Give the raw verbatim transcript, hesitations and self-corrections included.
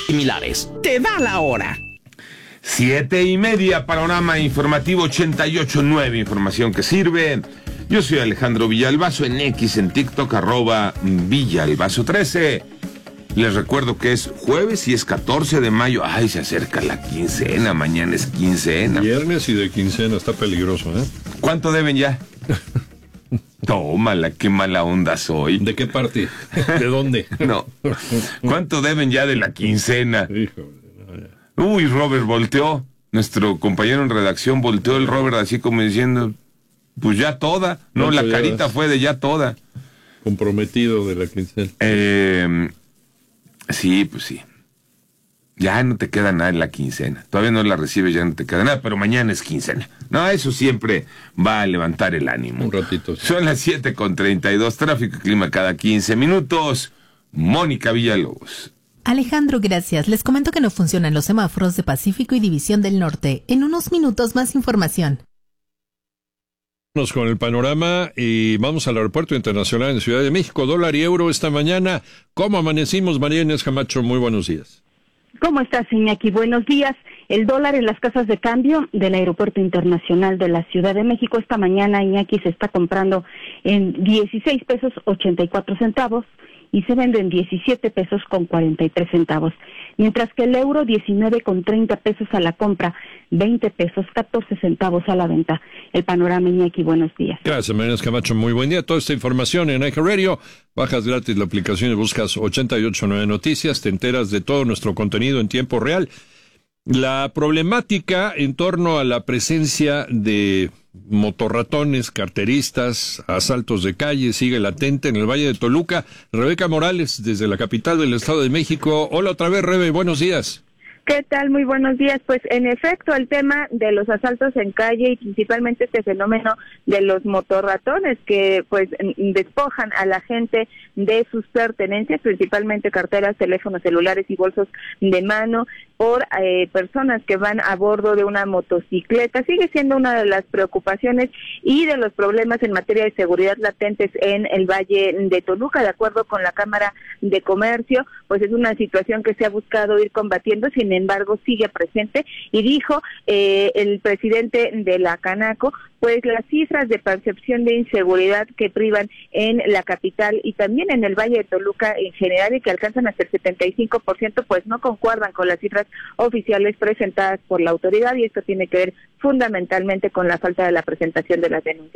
similares. Te da la hora. Siete y media, panorama informativo ochenta y ocho punto nueve, información que sirve. Yo soy Alejandro Villalbazo, en X, en TikTok, arroba Villalbazo trece. Les recuerdo que es jueves y es catorce de mayo. Ay, se acerca la quincena, mañana es quincena. Viernes y de quincena, está peligroso, ¿eh? ¿Cuánto deben ya? Tómala, qué mala onda soy. ¿De qué parte? ¿De dónde? No. ¿Cuánto deben ya de la quincena? Híjole. Uy, Robert volteó. Nuestro compañero en redacción volteó el Robert así como diciendo, pues ya toda. No, la carita fue de ya toda. Comprometido de la quincena. Eh, sí, pues sí. Ya no te queda nada en la quincena. Todavía no la recibes, ya no te queda nada, pero mañana es quincena. No, eso siempre va a levantar el ánimo. Un ratito. Sí. Son las siete con treinta y dos, tráfico y clima cada quince minutos. Mónica Villalobos. Alejandro, gracias. Les comento que no funcionan los semáforos de Pacífico y División del Norte. En unos minutos más información. Vamos con el panorama y vamos al Aeropuerto Internacional en Ciudad de México. Dólar y euro esta mañana. ¿Cómo amanecimos, María Inés Camacho? Muy buenos días. ¿Cómo estás, Iñaki? Buenos días. El dólar en las casas de cambio del Aeropuerto Internacional de la Ciudad de México esta mañana, Iñaki, se está comprando en dieciséis pesos ochenta y cuatro centavos y se vende en diecisiete pesos con cuarenta y tres centavos. Mientras que el euro diecinueve con treinta pesos a la compra, veinte pesos catorce centavos a la venta. El panorama, Iñaki, buenos días. Gracias, María Inés Camacho. Muy buen día. Toda esta información en iHeartRadio. Bajas gratis la aplicación y buscas ochenta y ocho punto nueve Noticias. Te enteras de todo nuestro contenido en tiempo real. La problemática en torno a la presencia de motorratones, carteristas, asaltos de calle sigue latente en el Valle de Toluca. Rebeca Morales, desde la capital del Estado de México. Hola otra vez, Rebe, buenos días. ¿Qué tal? Muy buenos días. Pues en efecto, el tema de los asaltos en calle y principalmente este fenómeno de los motorratones que pues despojan a la gente de sus pertenencias, principalmente carteras, teléfonos celulares y bolsos de mano por eh, personas que van a bordo de una motocicleta, sigue siendo una de las preocupaciones y de los problemas en materia de seguridad latentes en el Valle de Toluca. De acuerdo con la Cámara de Comercio, pues es una situación que se ha buscado ir combatiendo, sin embargo sigue presente, y dijo eh, el presidente de la Canaco, pues las cifras de percepción de inseguridad que privan en la capital y también en el Valle de Toluca en general y que alcanzan hasta el setenta y cinco por ciento, pues no concuerdan con las cifras oficiales presentadas por la autoridad, y esto tiene que ver fundamentalmente con la falta de la presentación de las denuncias.